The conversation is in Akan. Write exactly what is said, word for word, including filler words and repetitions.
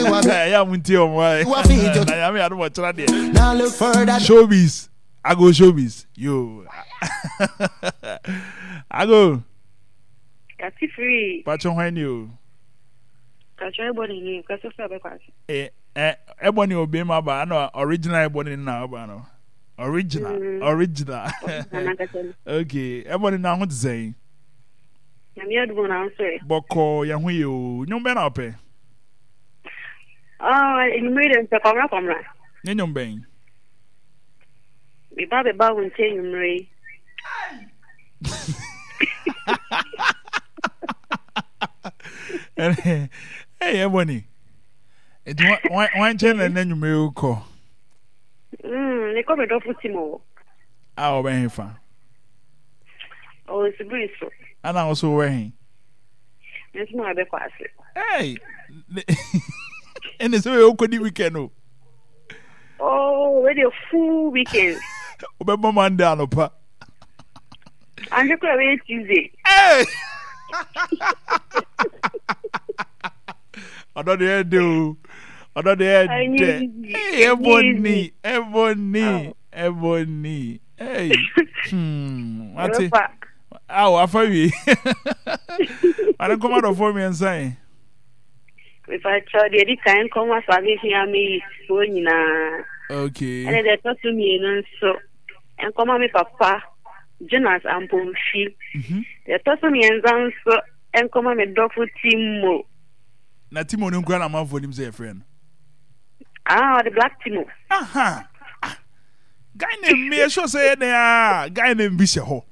Yeah, Munti on why. I mean, I don't want to try now look further. Showbiz. I go showbiz. Yo. I go. That's free. But you when you. Catch everybody new. Catch yourself. Eh, eh, everybody obey my bar. No, original everybody now, no. Original, mm. original. Okay, everybody now what to say? I'm here to go now, sir. Boko, young you, no man up. Oh, you made him to come up on that. No bang. We Bobby Bow and say him, Ray. Hey, everybody. It's one one channel and then you may call. Hmm, they come off with Timo. I'll be here. Oh, it's a breeze. And I also wearing. It's more the class. Hey, and it's very awkward weekend. Oh, really a full weekend. Obama Monday, no pa. I'm just going to Tuesday. Hey! I don't dare do. I don't dare do. Hey, Ebony, Ebony, Ebony. Hey. Hmm. What's it? Oh, I found you. I don't come out of for me and say. If I try the kind, come as I hear me going na. Okay. And they talk to me and so and come on, me papa, Jonas and Pomfi. They talk to me and so and come on, me dog for Timo. Na Timo no grana man for him say friend. Ah, the black Timo. Aha. Guy named me sure say there. Guy named Bishop.